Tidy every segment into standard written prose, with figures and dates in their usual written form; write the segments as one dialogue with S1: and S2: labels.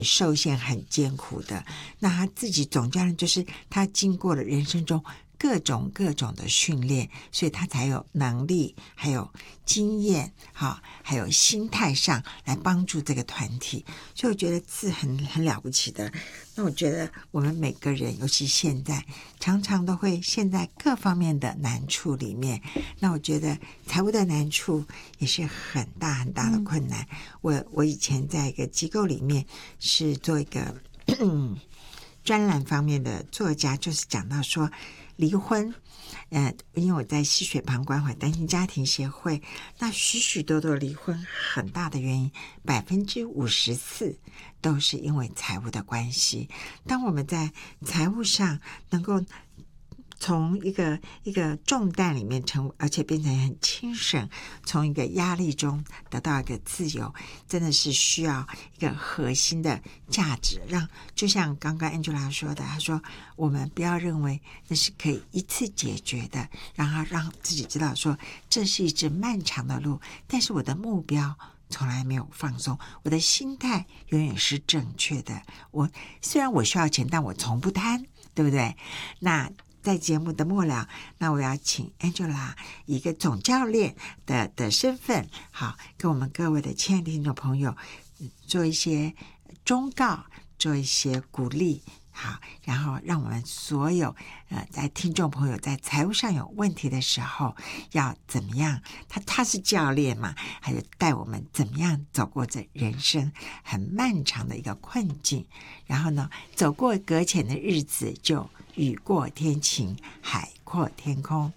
S1: 受限很艰苦的。那他自己总教练就是他经过了人生中各种的训练，所以他才有能力还有经验还有心态上来帮助这个团体。所以我觉得是很了不起的。那我觉得我们每个人尤其现在常常都会陷在各方面的难处里面，那我觉得财务的难处也是很大的困难。我以前在一个机构里面是做一个专栏方面的作家，就是讲到说离婚，因为我在溪水旁关怀单亲家庭协会，那许多离婚很大的原因54%都是因为财务的关系。当我们在财务上能够从一个重担里面而且变成很轻省，从一个压力中得到一个自由，真的是需要一个核心的价值。就像刚刚 Angela 说的，她说我们不要认为那是可以一次解决的，让自己知道说这是一支漫长的路，但是我的目标从来没有放松，我的心态永远是正确的。虽然我需要钱，但我从不贪，对不对？那在节目的末了，那我要请 Angela 以一个总教练的身份，好，跟我们各位的亲爱的听众朋友做一些忠告，做一些鼓励，好，然后让我们所有在听众朋友在财务上有问题的时候要怎么样，他是教练嘛，还有带我们怎么样走过这人生很漫长的一个困境，然后呢走过搁浅的日子，就雨过天晴，海阔天空。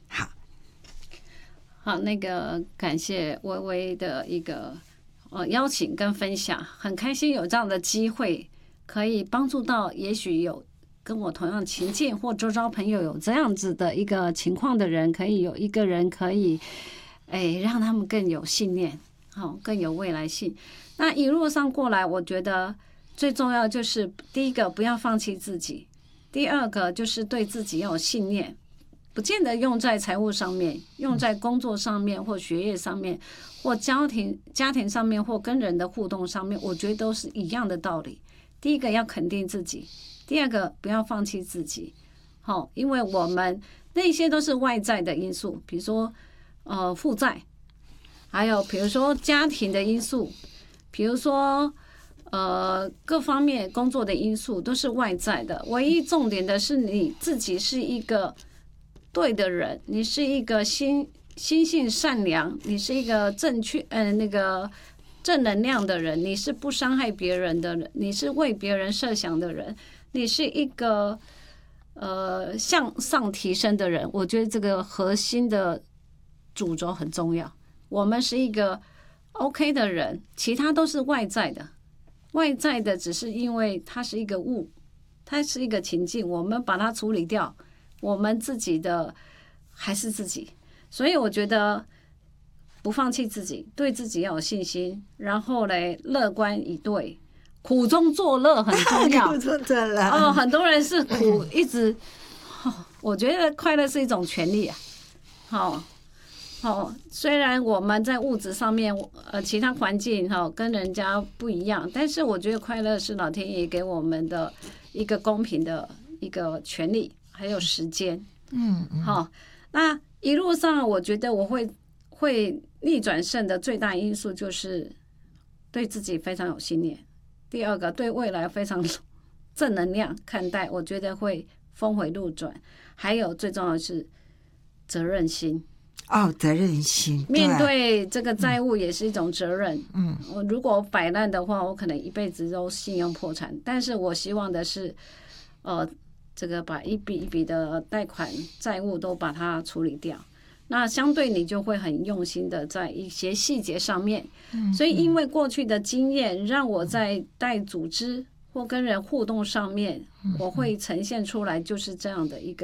S2: 好，那个感谢微微的一个邀请跟分享，很开心有这样的机会可以帮助到也许有跟我同样情境或周遭朋友有这样子的一个情况的人，可以有一个人可以让他们更有信念，更有未来性。那一路上过来，我觉得最重要就是第一个不要放弃自己，第二个就是对自己要有信念，不见得用在财务上面，用在工作上面或学业上面或家庭上面或跟人的互动上面，我觉得都是一样的道理。第一个要肯定自己，第二个不要放弃自己。因为我们那些都是外在的因素，比如说负债，还有比如说家庭的因素，比如说各方面工作的因素都是外在的，唯一重点的是你自己是一个对的人，你是一个心性善良，你是一个正确那个正能量的人，你是不伤害别人的人，你是为别人设想的人，你是一个向上提升的人。我觉得这个核心的主轴很重要。我们是一个 OK 的人，其他都是外在的，外在的只是因为它是一个物，它是一个情境，我们把它处理掉，我们自己的还是自己。所以我觉得不放弃自己，对自己要有信心，然后嘞乐观以对，苦中作乐很重要。
S1: 苦中作乐
S2: 很多人是苦一直我觉得快乐是一种权利啊。虽然我们在物质上面其他环境跟人家不一样，但是我觉得快乐是老天爷给我们的一个公平的一个权利，还有时间。那一路上我觉得我会逆转胜的最大因素就是对自己非常有信念，第二个对未来非常正能量看待，我觉得会峰回路转，还有最重要的是责任心。
S1: 责任心，
S2: 面对这个债务也是一种责任。我如果摆烂的话，我可能一辈子都信用破产。但是我希望的是，这个把一笔一笔的贷款债务都把它处理掉。那相对你就会很用心的在一些细节上面。所以因为过去的经验，让我在带组织或跟人互动上面，我会呈现出来就是这样的一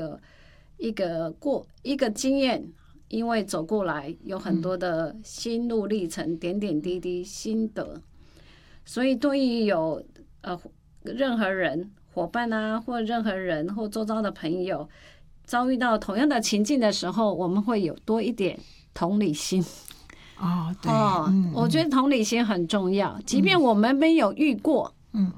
S2: 个经验。因为走过来有很多的心路历程，点点滴滴心得，所以对于有任何人伙伴啊，或任何人或周遭的朋友遭遇到同样的情境的时候，我们会有多一点同理心。
S1: 对，
S2: 我觉得同理心很重要，即便我们没有遇过，